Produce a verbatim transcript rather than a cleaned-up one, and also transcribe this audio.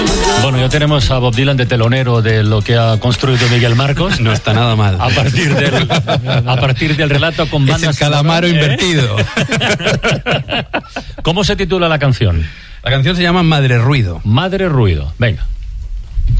Bueno, ya tenemos a Bob Dylan de telonero de lo que ha construido Miguel Marcos. No está nada mal. A partir del, a partir del relato con bandas... Es el calamaro sonoras, invertido. ¿Cómo se titula la canción? La canción se llama Madre Ruido. Madre Ruido. Venga.